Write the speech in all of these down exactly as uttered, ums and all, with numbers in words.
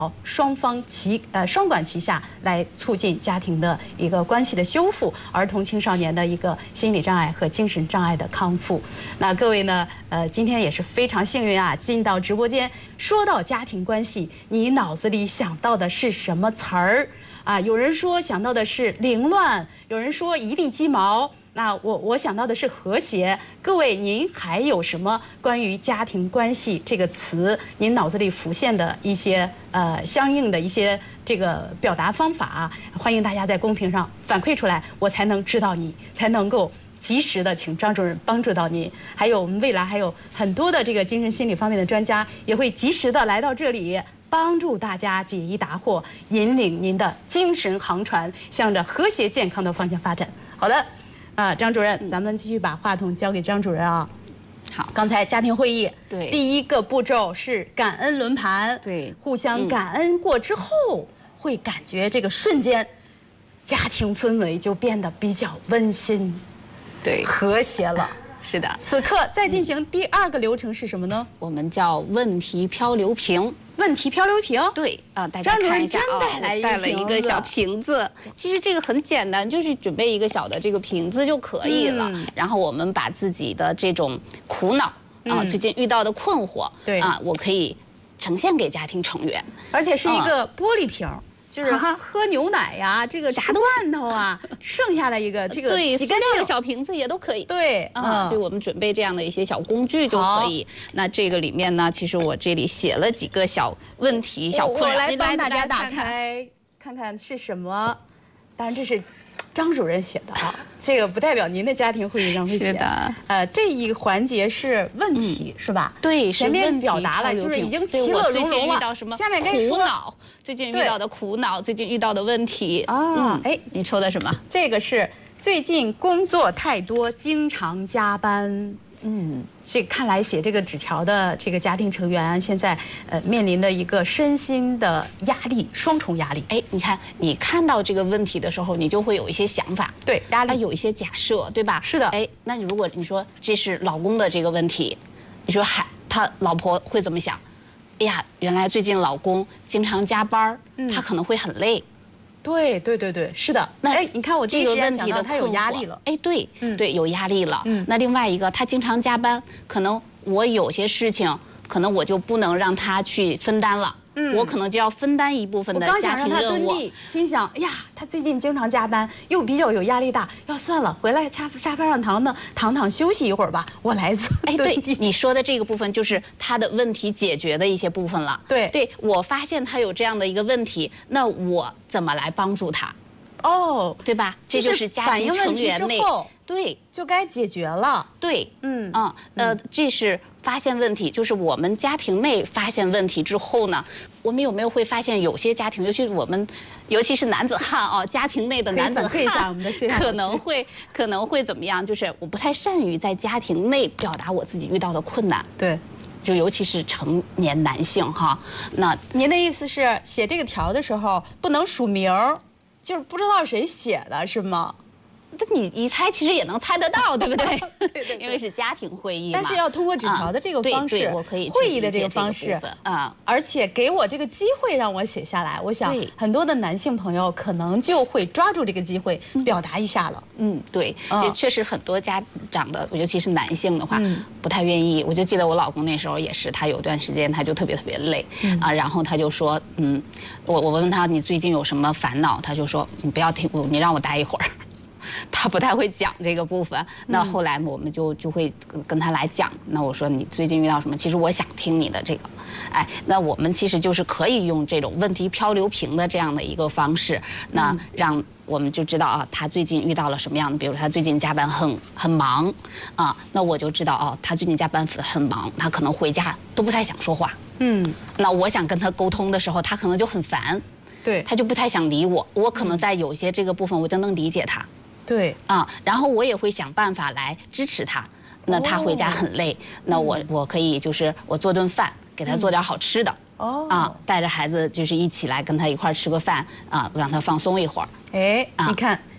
双方齐呃双管齐下来促进家庭的一个关系的修复，儿童青少年的一个心理障碍和精神障碍的康复。那各位呢，呃，今天也是非常幸运啊，进到直播间。说到家庭关系，你脑子里想到的是什么词儿啊？有人说想到的是凌乱，有人说一地鸡毛。那我我想到的是和谐，各位您还有什么关于家庭关系这个词，您脑子里浮现的一些呃相应的一些这个表达方法，欢迎大家在公屏上反馈出来，我才能知道你，才能够及时的请张主任帮助到您。还有我们未来还有很多的这个精神心理方面的专家，也会及时的来到这里，帮助大家解疑答惑，引领您的精神航船向着和谐健康的方向发展。好的。啊，张主任，咱们继续把话筒交给张主任啊。 好， 刚才家庭会议， 对， 第一个步骤是感恩轮盘， 对， 互相感恩过之后，嗯、会感觉这个瞬间，家庭氛围就变得比较温馨， 对， 和谐了。 是的， 此刻再进行第二个流程是什么呢？ 我们叫问题漂流瓶。 问题漂流瓶， 对啊、呃，大家看一下啊， 带来带了一个小瓶子。其实这个很简单，就是准备一个小的这个瓶子就可以了。嗯、然后我们把自己的这种苦恼啊、嗯，最近遇到的困惑，对啊，我可以呈现给家庭成员， 而且是一个玻璃瓶。嗯就是喝牛奶呀，这个吃罐头啊，剩下的一个这个洗干净的小瓶子也都可以。 对， 啊，就我们准备这样的一些小工具就可以。那这个里面呢，其实我这里写了几个小问题、小困扰， 我来帮大家打开，看看是什么。当然这是张主任写的啊，这个不代表您的家庭会议上会写。 是的， 呃，这一个环节是问题，是吧？ 对， 前面表达了，就是已经其乐融融了。下面该说最近遇到的苦恼，最近遇到的问题啊。哎， 你抽的什么？ 这个是最近工作太多，经常加班。嗯，这看来写这个纸条的这个家庭成员现在呃面临的一个身心的压力，双重压力。 哎，你看你看到这个问题的时候，你就会有一些想法， 对，压力有一些假设，对吧？ 是的。 哎，那你如果你说这是老公的这个问题，你说嗨，他老婆会怎么想？哎呀，原来最近老公经常加班，嗯、他可能会很累。 对对对对，是的。那哎，你看我这个问题的他有压力了。 哎，对，嗯，对，有压力了。嗯，那另外一个，他经常加班，可能我有些事情，可能我就不能让他去分担了。嗯，我可能就要分担一部分的家庭任务。 心想，哎呀，他最近经常加班，又比较有压力大，要算了，回来沙沙发上躺躺躺躺休息一会儿吧，我来自。 哎，对，你说的这个部分就是他的问题解决的一些部分了。 对， 对我发现他有这样的一个问题，那我怎么来帮助他？ 哦， 对吧？这就是家庭成员内对就该解决了。 对，嗯啊呃，这是发现问题，就是我们家庭内发现问题之后呢，我们有没有会发现有些家庭，尤其是我们，尤其是男子汉啊，家庭内的男子汉，可能会可能会怎么样？就是我不太善于在家庭内表达我自己遇到的困难。 对。 就尤其是成年男性哈，那您的意思是写这个条的时候不能署名儿？就是不知道谁写的是吗？ 那你一猜其实也能猜得到，对不对？对对，因为是家庭会议嘛。 但是要通过纸条的这个方式， 我可以会议的这个方式啊， 而且给我这个机会让我写下来，我想很多的男性朋友可能就会抓住这个机会表达一下了。 嗯，对，这确实很多家长的，尤其是男性的话，不太愿意。我就记得我老公那时候也是，他有段时间他就特别特别累啊，然后他就说，嗯，我我问他你最近有什么烦恼，他就说你不要听我，你让我待一会儿。他不太会讲这个部分，那后来我们就就会跟他来讲。那我说你最近遇到什么？其实我想听你的这个，哎，那我们其实就是可以用这种问题漂流瓶的这样的一个方式，那让我们就知道啊，他最近遇到了什么样的，比如他最近加班很很忙啊，那我就知道哦，他最近加班很忙，他可能回家都不太想说话。嗯，那我想跟他沟通的时候，他可能就很烦， 对， 他就不太想理我。我可能在有些这个部分，我就能理解他。 对啊，然后我也会想办法来支持他。那他回家很累，那我我可以就是我做顿饭，给他做点好吃的。哦啊，带着孩子就是一起来跟他一块吃个饭啊，让他放松一会儿。 哎，你看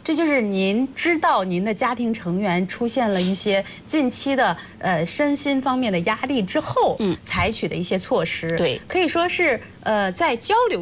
这就是您知道您的家庭成员出现了一些近期的呃身心方面的压力之后，嗯，采取的一些措施。 对， 可以说是呃在交流。